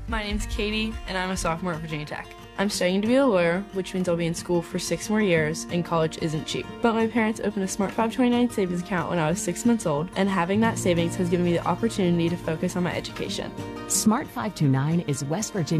My name's Katie, and I'm a sophomore at Virginia Tech. I'm studying to be a lawyer, which means I'll be in school for 6 more years, and college isn't cheap. But my parents opened a Smart 529 savings account when I was 6 months old, and having that savings has given me the opportunity to focus on my education. Smart 529 is West Virginia